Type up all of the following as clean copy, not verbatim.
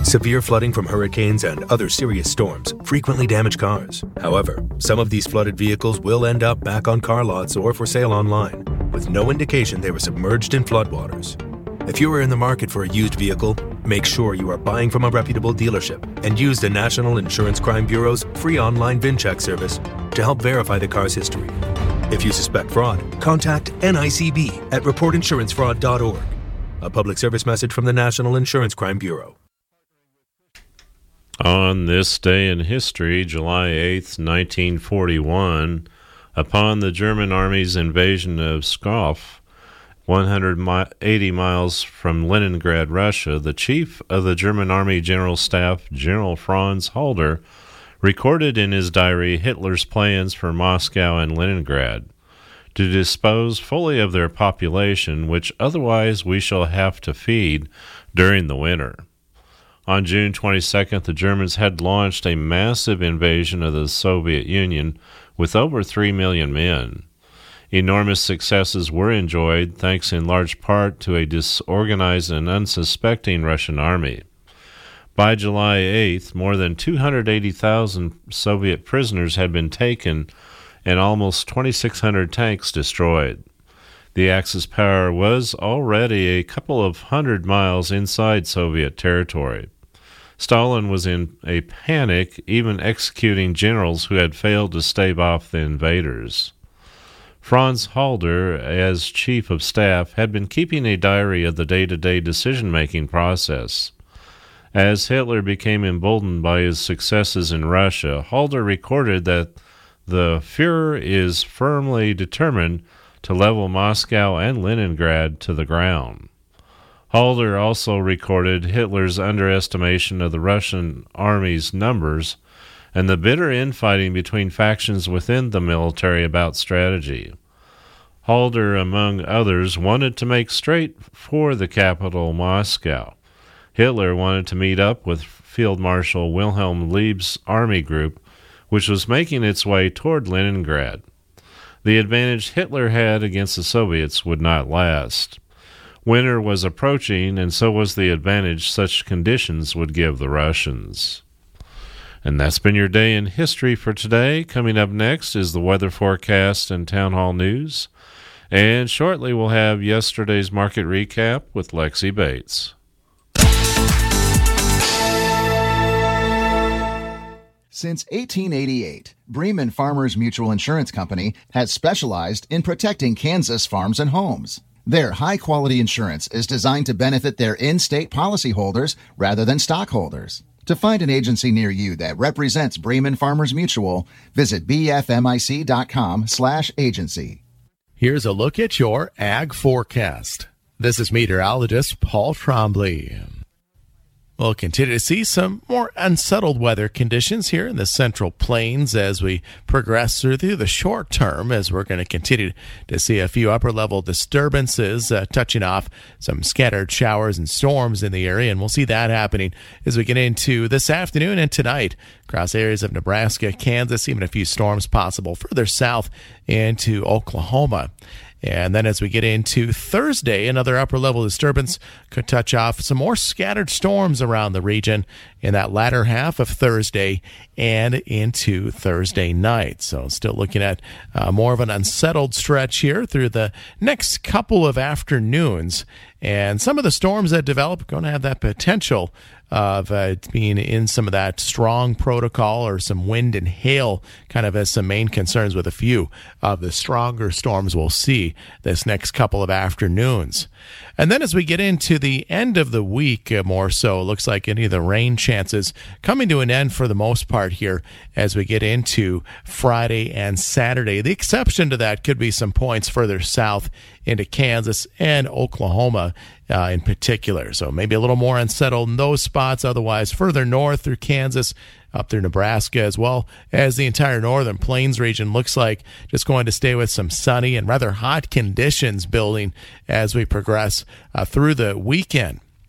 Severe flooding from hurricanes and other serious storms frequently damage cars. However, some of these flooded vehicles will end up back on car lots or for sale online, with no indication they were submerged in floodwaters. If you are in the market for a used vehicle, make sure you are buying from a reputable dealership and use the National Insurance Crime Bureau's free online VIN check service to help verify the car's history. If you suspect fraud, contact NICB at reportinsurancefraud.org. A public service message from the National Insurance Crime Bureau. On this day in history, July 8th, 1941, upon the German Army's invasion of Pskov, 180 miles from Leningrad, Russia, the chief of the German Army General Staff, General Franz Halder, recorded in his diary Hitler's plans for Moscow and Leningrad to dispose fully of their population, which otherwise we shall have to feed during the winter. On June 22nd, the Germans had launched a massive invasion of the Soviet Union with over 3 million men. Enormous successes were enjoyed, thanks in large part to a disorganized and unsuspecting Russian army. By July 8th, more than 280,000 Soviet prisoners had been taken and almost 2,600 tanks destroyed. The Axis power was already a couple of hundred miles inside Soviet territory. Stalin was in a panic, even executing generals who had failed to stave off the invaders. Franz Halder, as chief of staff, had been keeping a diary of the day-to-day decision-making process. As Hitler became emboldened by his successes in Russia, Halder recorded that the Führer is firmly determined to level Moscow and Leningrad to the ground. Halder also recorded Hitler's underestimation of the Russian army's numbers and the bitter infighting between factions within the military about strategy. Halder, among others, wanted to make straight for the capital, Moscow. Hitler wanted to meet up with Field Marshal Wilhelm Leib's army group, which was making its way toward Leningrad. The advantage Hitler had against the Soviets would not last. Winter was approaching, and so was the advantage such conditions would give the Russians. And that's been your day in history for today. Coming up next is the weather forecast and town hall news. And shortly we'll have yesterday's market recap with Lexi Bates. Since 1888, Bremen Farmers Mutual Insurance Company has specialized in protecting Kansas farms and homes. Their high-quality insurance is designed to benefit their in-state policyholders rather than stockholders. To find an agency near you that represents Bremen Farmers Mutual, visit bfmic.com/agency. Here's a look at your ag forecast. This is meteorologist Paul Trombley. We'll continue to see some more unsettled weather conditions here in the Central Plains as we progress through the short term, as we're going to continue to see a few upper-level disturbances touching off some scattered showers and storms in the area, and we'll see that happening as we get into this afternoon and tonight across areas of Nebraska, Kansas, even a few storms possible further south into Oklahoma. And then as we get into Thursday, another upper-level disturbance could touch off some more scattered storms around the region in that latter half of Thursday and into Thursday night. So still looking at more of an unsettled stretch here through the next couple of afternoons. And some of the storms that develop are going to have that potential of being in some of that strong protocol or some wind and hail kind of as some main concerns with a few of the stronger storms we'll see this next couple of afternoons. And then as we get into the end of the week more so, it looks like any of the rain chances coming to an end for the most part here as we get into Friday and Saturday. The exception to that could be some points further south into Kansas and Oklahoma in particular. So maybe a little more unsettled in those spots. Otherwise, further north through Kansas, up through Nebraska, as well as the entire northern plains region, looks like just going to stay with some sunny and rather hot conditions building as we progress through the weekend.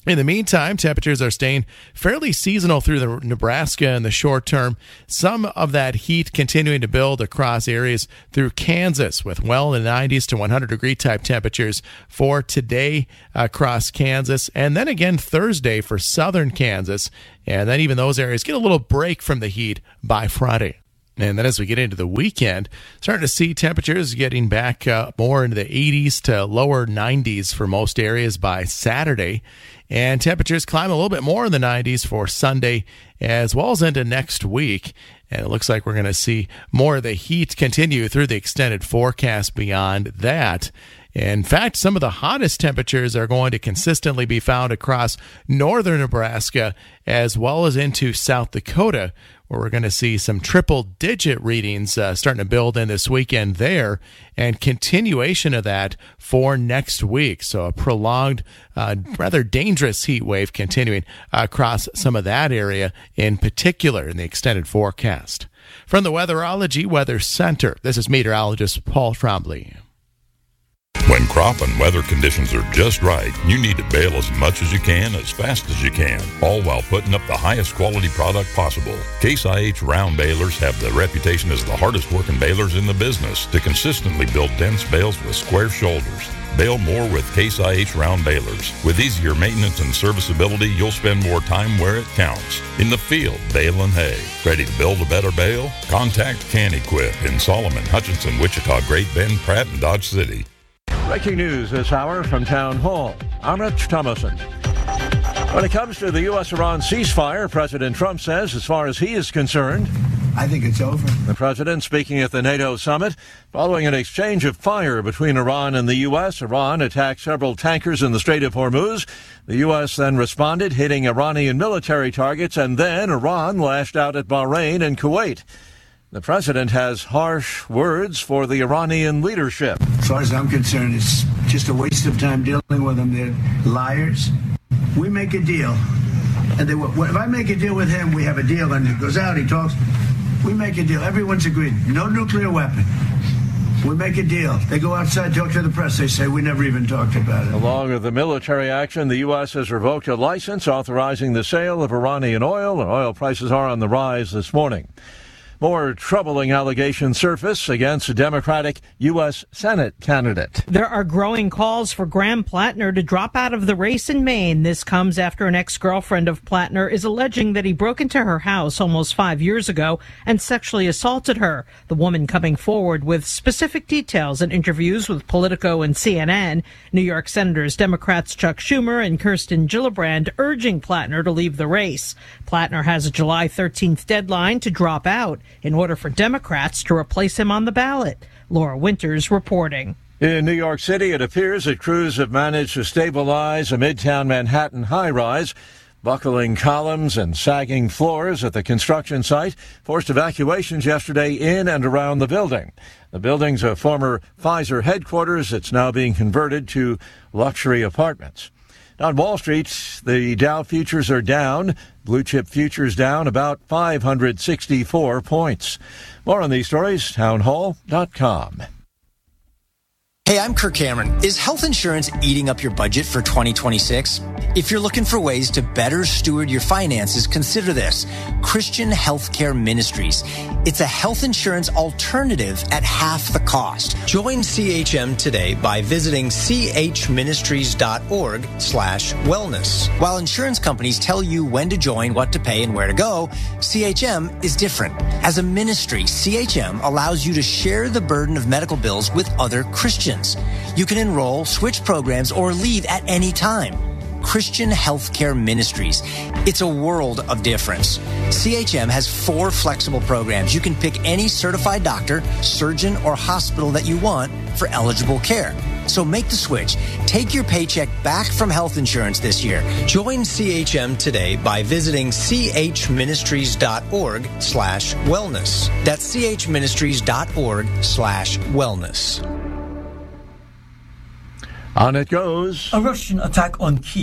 In the meantime, temperatures are staying fairly seasonal through the Nebraska in the short term. Some of that heat continuing to build across areas through Kansas with well in the 90s to 100-degree type temperatures for today across Kansas. And then again Thursday for southern Kansas. And then even those areas get a little break from the heat by Friday. And then as we get into the weekend, starting to see temperatures getting back more into the 80s to lower 90s for most areas by Saturday. And temperatures climb a little bit more in the 90s for Sunday as well as into next week. And it looks like we're going to see more of the heat continue through the extended forecast beyond that. In fact, some of the hottest temperatures are going to consistently be found across northern Nebraska as well as into South Dakota, where we're going to see some triple-digit readings starting to build in this weekend there, and continuation of that for next week. So a prolonged, rather dangerous heat wave continuing across some of that area in particular in the extended forecast. From the Weatherology Weather Center, this is meteorologist Paul Trombley. When crop and weather conditions are just right, you need to bale as much as you can, as fast as you can, all while putting up the highest quality product possible. Case IH round balers have the reputation as the hardest working balers in the business to consistently build dense bales with square shoulders. Bale more with Case IH round balers. With easier maintenance and serviceability, you'll spend more time where it counts. In the field, baling hay. Ready to build a better bale? Contact Can-Equip in Solomon, Hutchinson, Wichita, Great Bend, Pratt, and Dodge City. Breaking news this hour from Town Hall. I'm Rich Thomason. When it comes to the U.S.-Iran ceasefire, President Trump says, as far as he is concerned, I think it's over. The president speaking at the NATO summit following an exchange of fire between Iran and the U.S. Iran attacked several tankers in the Strait of Hormuz. The U.S. then responded, hitting Iranian military targets, and then Iran lashed out at Bahrain and Kuwait. The president has harsh words for the Iranian leadership. As far as I'm concerned, it's just a waste of time dealing with them. They're liars. We make a deal. And if I make a deal with him, we have a deal. And he goes out, he talks. We make a deal. Everyone's agreed. No nuclear weapon. We make a deal. They go outside, talk to the press. They say, we never even talked about it. Along with the military action, the U.S. has revoked a license authorizing the sale of Iranian oil. And oil prices are on the rise this morning. More troubling allegations surface against a Democratic U.S. Senate candidate. There are growing calls for Graham Plattner to drop out of the race in Maine. This comes after an ex-girlfriend of Plattner is alleging that he broke into her house almost 5 years ago and sexually assaulted her. The woman coming forward with specific details in interviews with Politico and CNN. New York Senators Democrats Chuck Schumer and Kirsten Gillibrand urging Plattner to leave the race. Plattner has a July 13th deadline to drop out in order for Democrats to replace him on the ballot. Laura Winters reporting. In New York City, it appears that crews have managed to stabilize a Midtown Manhattan high-rise. Buckling columns and sagging floors at the construction site forced evacuations yesterday in and around the building. The building's a former Pfizer headquarters. It's now being converted to luxury apartments. On Wall Street, the Dow futures are down. Blue chip futures down about 564 points. More on these stories, townhall.com. Hey, I'm Kirk Cameron. Is health insurance eating up your budget for 2026? If you're looking for ways to better steward your finances, consider this. Christian Healthcare Ministries. It's a health insurance alternative at half the cost. Join CHM today by visiting chministries.org/wellness. While insurance companies tell you when to join, what to pay, and where to go, CHM is different. As a ministry, CHM allows you to share the burden of medical bills with other Christians. You can enroll, switch programs, or leave at any time. Christian Healthcare Ministries. It's a world of difference. CHM has 4 flexible programs. You can pick any certified doctor, surgeon, or hospital that you want for eligible care. So make the switch. Take your paycheck back from health insurance this year. Join CHM today by visiting chministries.org/wellness. That's chministries.org/wellness. On it goes. A Russian attack on Kyiv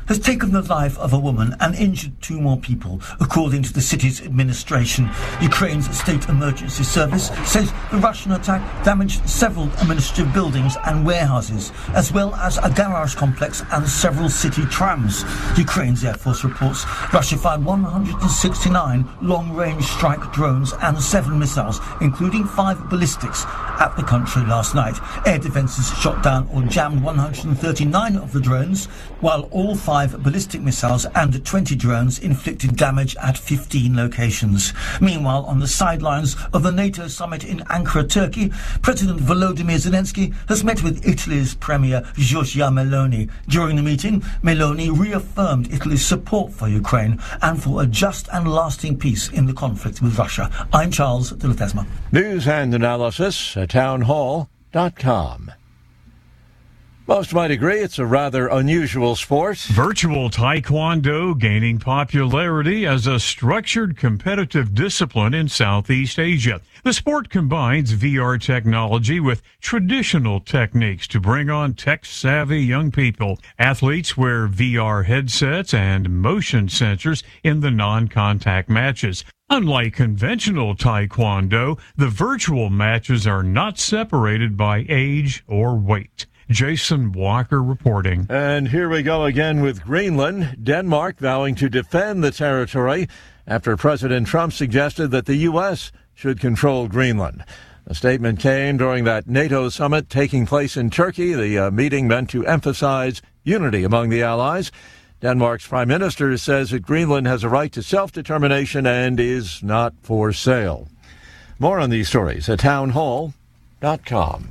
has taken the life of a woman and injured 2 more people, according to the city's administration. Ukraine's state emergency service says the Russian attack damaged several administrative buildings and warehouses, as well as a garage complex and several city trams. Ukraine's Air Force reports Russia fired 169 long-range strike drones and 7 missiles, including 5 ballistics, at the country last night. Air defences shot down or jammed 139 of the drones, while all 5 ballistic missiles and 20 drones inflicted damage at 15 locations. Meanwhile, on the sidelines of the NATO summit in Ankara, Turkey, President Volodymyr Zelensky has met with Italy's Premier Giorgia Meloni. During the meeting, Meloni reaffirmed Italy's support for Ukraine and for a just and lasting peace in the conflict with Russia. I'm Charles de Ledesma. News and analysis at townhall.com. Most might agree it's a rather unusual sport. Virtual Taekwondo gaining popularity as a structured competitive discipline in Southeast Asia. The sport combines VR technology with traditional techniques to bring on tech-savvy young people. Athletes wear VR headsets and motion sensors in the non-contact matches. Unlike conventional Taekwondo, the virtual matches are not separated by age or weight. Jason Walker reporting. And here we go again with Greenland. Denmark vowing to defend the territory after President Trump suggested that the U.S. should control Greenland. The statement came during that NATO summit taking place in Turkey. The meeting meant to emphasize unity among the allies. Denmark's prime minister says that Greenland has a right to self-determination and is not for sale. More on these stories at townhall.com.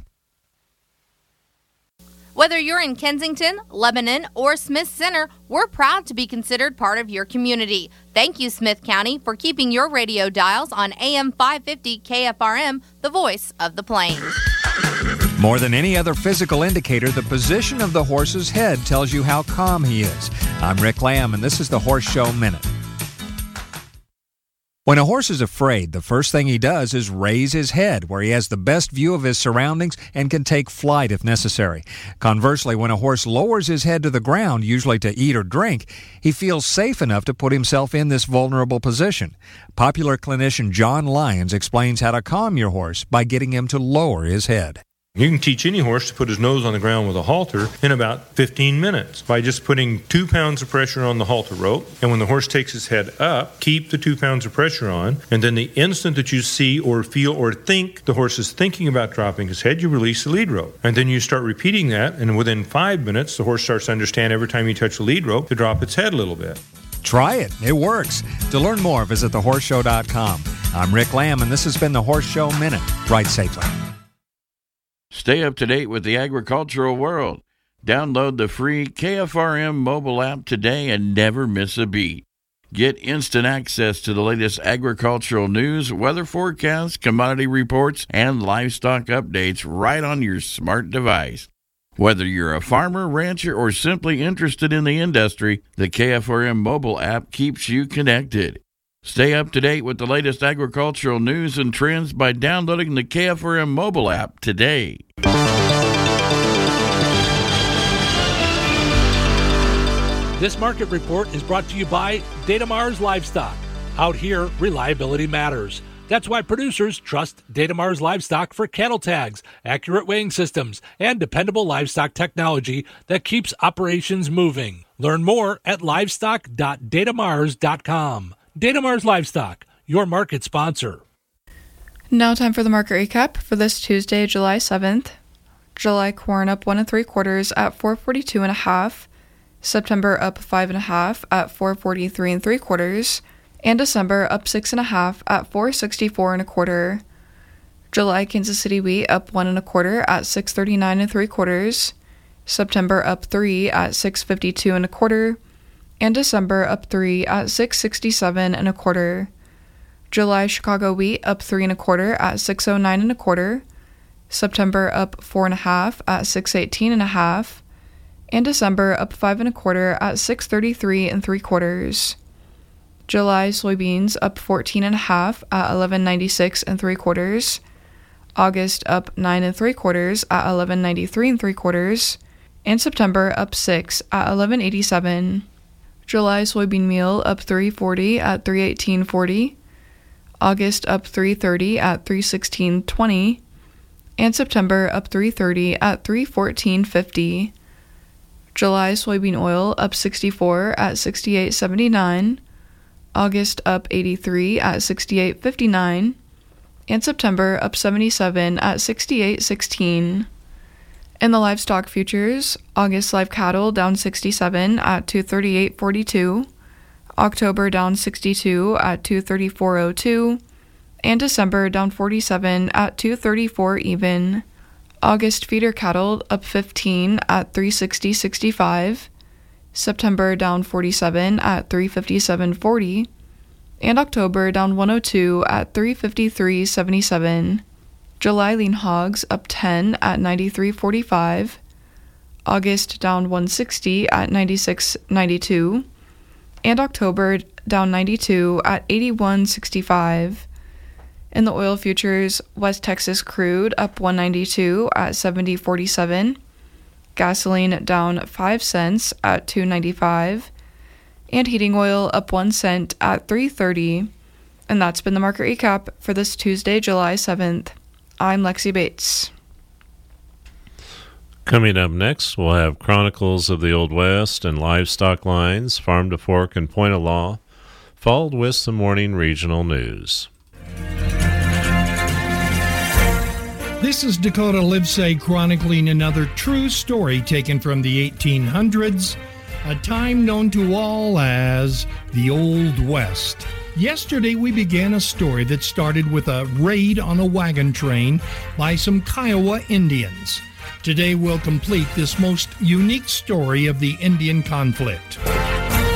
Whether you're in Kensington, Lebanon, or Smith Center, we're proud to be considered part of your community. Thank you, Smith County, for keeping your radio dials on AM 550 KFRM, the voice of the Plains. More than any other physical indicator, the position of the horse's head tells you how calm he is. I'm Rick Lamb, and this is the Horse Show Minute. When a horse is afraid, the first thing he does is raise his head, where he has the best view of his surroundings and can take flight if necessary. Conversely, when a horse lowers his head to the ground, usually to eat or drink, he feels safe enough to put himself in this vulnerable position. Popular clinician John Lyons explains how to calm your horse by getting him to lower his head. You can teach any horse to put his nose on the ground with a halter in about 15 minutes by just putting 2 pounds of pressure on the halter rope. And when the horse takes his head up, keep the 2 pounds of pressure on. And then the instant that you see or feel or think the horse is thinking about dropping his head, you release the lead rope. And then you start repeating that. And within 5 minutes, the horse starts to understand every time you touch the lead rope to drop its head a little bit. Try it. It works. To learn more, visit thehorse.show.com. I'm Rick Lamb, and this has been the Horse Show Minute. Ride safely. Stay up to date with the agricultural world. Download the free KFRM mobile app today and never miss a beat. Get instant access to the latest agricultural news, weather forecasts, commodity reports, and livestock updates right on your smart device. Whether you're a farmer, rancher, or simply interested in the industry, the KFRM mobile app keeps you connected. Stay up to date with the latest agricultural news and trends by downloading the KFRM mobile app today. This market report is brought to you by Datamars Livestock. Out here, reliability matters. That's why producers trust Datamars Livestock for cattle tags, accurate weighing systems, and dependable livestock technology that keeps operations moving. Learn more at livestock.datamars.com. Datamars Livestock, your market sponsor. Now time for the market recap for this Tuesday, July 7th. July corn up 1 3/4 at 442.5. September up 5 1/2 at 443 3/4. And December up 6 1/2 at 464 1/4. July Kansas City wheat up 1 1/4 at 639 3/4. September up 3 at 652 1/4. And December up 3 at 667 1/4. July Chicago wheat up 3 1/4 at 609 1/4. September up 4 1/2 at 618 1/2. And December up 5 1/4 at 633 3/4. July soybeans up 14 1/2 at 1196 3/4. August up 9 3/4 at 1193 3/4. and September up 6 at $11.87. July soybean meal up $3.40 at $3.18.40. August up $3.30 at $3.16.20. And September up $3.30 at $3.14.50. July soybean oil up 64 at $68.79. August up 83 at $68.59. And September up 77 at $68.16. In the livestock futures, August live cattle down 67 at $238.42, October down 62 at $234.02, and December down 47 at $234 even. August feeder cattle up 15 at $360.65, September down 47 at $357.40, and October down 102 at $353.77. July lean hogs up 10 at $93.45, August down 160 at $96.92, and October down 92 at $81.65. In the oil futures, West Texas crude up $1.92 at $70.47, gasoline down 5 cents at $2.95, and heating oil up 1 cent at $3.30. And that's been the market recap for this Tuesday, July 7th. I'm Lexi Bates. Coming up next, we'll have Chronicles of the Old West and Livestock Lines, Farm to Fork and Point of Law, followed with some morning regional news. This is Dakota Livesay chronicling another true story taken from the 1800s, a time known to all as the Old West. Yesterday, we began a story that started with a raid on a wagon train by some Kiowa Indians. Today, we'll complete this most unique story of the Indian conflict.